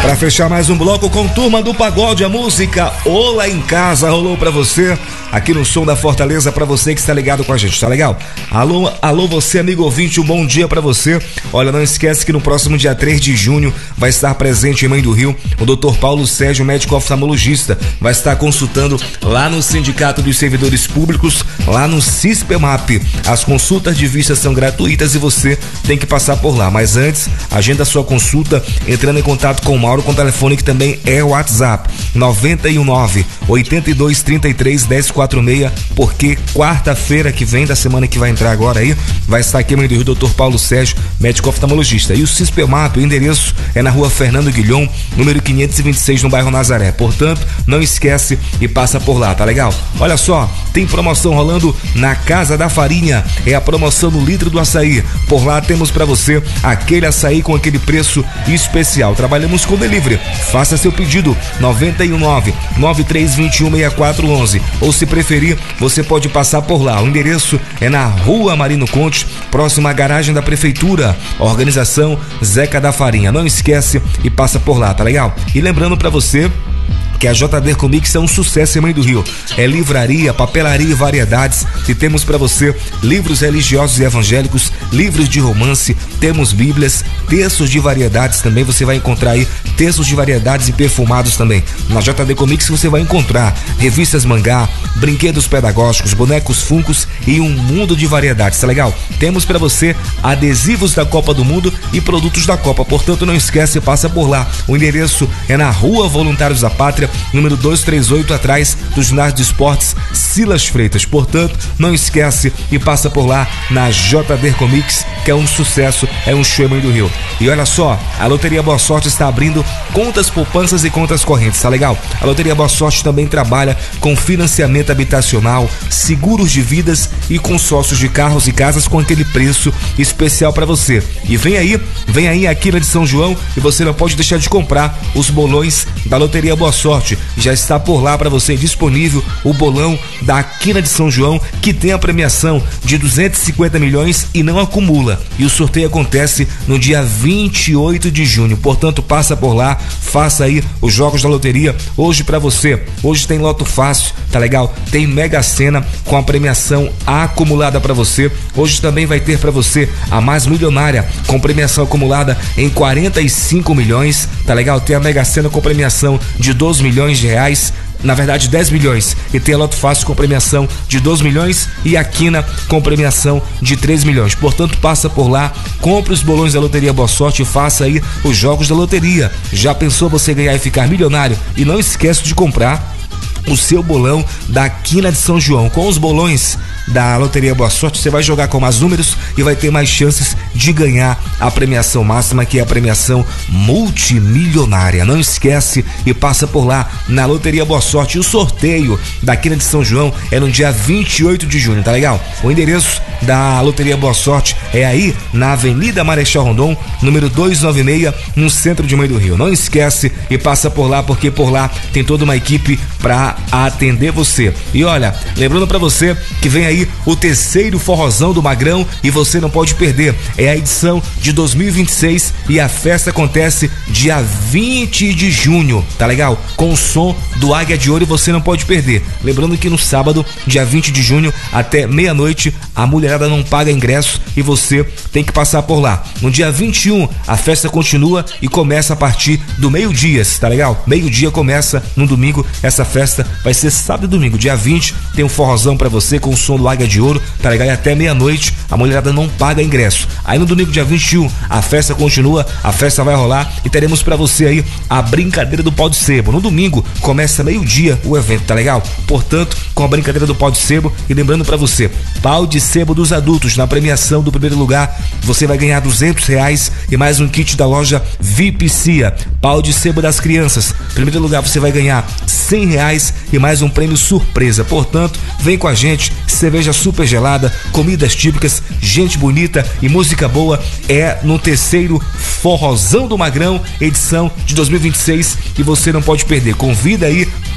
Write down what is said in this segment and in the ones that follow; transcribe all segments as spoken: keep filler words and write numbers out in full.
Para fechar mais um bloco com Turma do Pagode, a música Olá em Casa rolou pra você aqui no Som da Fortaleza, pra você que está ligado com a gente, tá legal? Alô, alô você amigo ouvinte, um bom dia pra você. Olha, não esquece que no próximo dia três de junho vai estar presente em Mãe do Rio o doutor Paulo Sérgio, médico oftalmologista, vai estar consultando lá no Sindicato dos Servidores Públicos, lá no CISPEMAP. As consultas de vista são gratuitas e você tem que passar por lá, mas antes, agenda sua consulta entrando em contato com o Mauro com o telefone que também é o WhatsApp nove um nove, oito dois três três, um zero quatro seis, porque quarta-feira que vem da semana que vai entrar agora aí, vai estar aqui em Mãe do Rio doutor Paulo Sérgio, médico oftalmologista. E o CISPEMAP, o endereço é na rua Fernando Guilhom, número quinhentos e vinte e seis, no bairro Nazaré. Portanto, não esquece e passa por lá, tá legal? Olha só, tem promoção rolando na Casa da Farinha, é a promoção no litro do açaí. Por lá temos pra você aquele açaí com aquele preço especial. Trabalhamos com delivery. Faça seu pedido nove um nove, nove três dois um, seis quatro um um, ou se preferir, você pode passar por lá. O endereço é na Rua Marino Conte, próxima à garagem da prefeitura. Organização Zeca da Farinha. Não esquece e passa por lá, tá legal? E lembrando pra você que a J D Comics é um sucesso em Mãe do Rio. É livraria, papelaria e variedades. E temos para você livros religiosos e evangélicos, livros de romance, temos bíblias, textos de variedades também. Você vai encontrar aí textos de variedades e perfumados também. Na J D Comics você vai encontrar revistas mangá, brinquedos pedagógicos, bonecos Funkos e um mundo de variedades, tá legal? Temos para você adesivos da Copa do Mundo e produtos da Copa. Portanto, não esquece, passa por lá. O endereço é na Rua Voluntários da Pátria, número duzentos e trinta e oito, atrás do ginásio de esportes Silas Freitas. Portanto, não esquece e passa por lá na J D Comics, que é um sucesso, é um show em Mãe do Rio. E olha só, a Loteria Boa Sorte está abrindo contas poupanças e contas correntes, tá legal? A Loteria Boa Sorte também trabalha com financiamento habitacional, seguros de vidas e consórcios de carros e casas com aquele preço especial para você. E vem aí, vem aí a Quina de São João e você não pode deixar de comprar os bolões da Loteria Boa Sorte. Já está por lá para você disponível o bolão da Quina de São João, que tem a premiação de duzentos e cinquenta milhões e não acumula. E o sorteio acontece no dia vinte e oito de junho. Portanto, passa por lá, faça aí os jogos da loteria hoje para você. Hoje tem Loto Fácil, tá legal? Tem Mega Sena com a premiação acumulada para você. Hoje também vai ter para você a Mais Milionária com premiação acumulada em quarenta e cinco milhões, tá legal? Tem a Mega Sena com premiação de doze milhões de reais, na verdade dez milhões, e tem a Loto Fácil com premiação de doze milhões e a Quina com premiação de três milhões. Portanto, passa por lá, compre os bolões da Loteria Boa Sorte e faça aí os jogos da loteria. Já pensou você ganhar e ficar milionário? E não esquece de comprar o seu bolão da Quina de São João. Com os bolões da Loteria Boa Sorte, você vai jogar com mais números e vai ter mais chances de ganhar a premiação máxima, que é a premiação multimilionária. Não esquece e passa por lá na Loteria Boa Sorte. E o sorteio da Quina de São João é no dia vinte e oito de junho, tá legal? O endereço da Loteria Boa Sorte é aí na Avenida Marechal Rondon, número duzentos e noventa e seis, no centro de Mãe do Rio. Não esquece e passa por lá, porque por lá tem toda uma equipe para atender você. E olha, lembrando para você que vem aí o terceiro forrozão do Magrão e você não pode perder. É a edição de dois mil e vinte e seis e a festa acontece dia vinte de junho, tá legal? Com o som do Águia de Ouro e você não pode perder. Lembrando que no sábado, dia vinte de junho, até meia-noite, a mulherada não paga ingresso e você tem que passar por lá. No dia vinte e um, a festa continua e começa a partir do meio-dia, tá legal? Meio-dia começa no domingo, essa festa vai ser sábado e domingo. Dia vinte tem um forrozão pra você com o som do Águia de Ouro, tá legal? E até meia-noite a mulherada não paga ingresso. Aí no domingo, dia vinte e um, a festa continua, a festa vai rolar e teremos pra você aí a brincadeira do pau de sebo. No domingo começa meio-dia o evento, tá legal? Portanto, com a brincadeira do pau de sebo, e lembrando pra você, pau de sebo dos adultos, na premiação do primeiro lugar, você vai ganhar duzentos reais e mais um kit da loja V I P Cia. Pau de sebo das crianças, primeiro lugar você vai ganhar cem reais e mais um prêmio surpresa. Portanto, vem com a gente, cerveja super gelada, comidas típicas, gente bonita e música boa. É no terceiro Forrozão do Magrão, edição de dois mil e vinte e seis, e você não pode perder. Convida aí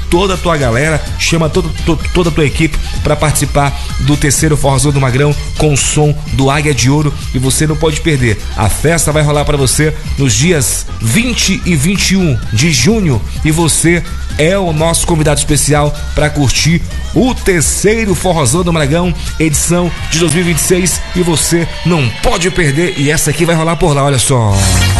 toda a tua galera, chama todo, to, toda a tua equipe para participar do terceiro Forrozão do Magrão com o som do Águia de Ouro, e você não pode perder. A festa vai rolar para você nos dias vinte e vinte e um de junho, e você é o nosso convidado especial para curtir o terceiro Forrozão do Magrão, edição de dois mil e vinte e seis, e você não pode perder, e essa aqui vai rolar por lá, olha só.